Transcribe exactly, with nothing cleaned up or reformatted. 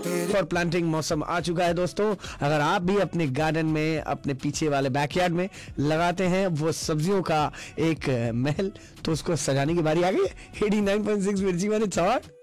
For planting मौसम आ चुका है दोस्तों। अगर आप भी अपने गार्डन में, अपने पीछे वाले बैकयार्ड में लगाते हैं वो सब्जियों का एक महल, तो उसको सजाने की बारी आ गई है। एटी नाइन पॉइंट सिक्स मिर्ची मैंने चौक